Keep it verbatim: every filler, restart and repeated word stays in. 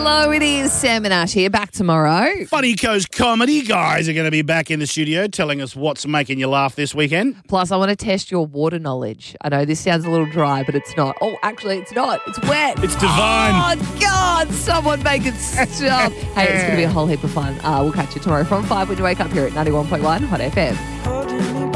Hello, it is Sam and Ash here, back tomorrow. Funny Coast Comedy guys are going to be back in the studio telling us what's making you laugh this weekend. Plus, I want to test your water knowledge. I know this sounds a little dry, but it's not. Oh, actually, it's not. It's wet. It's divine. Oh, God, someone make it stop. Hey, it's going to be a whole heap of fun. Uh, we'll catch you tomorrow from five when you wake up here at ninety-one point one Hot F M.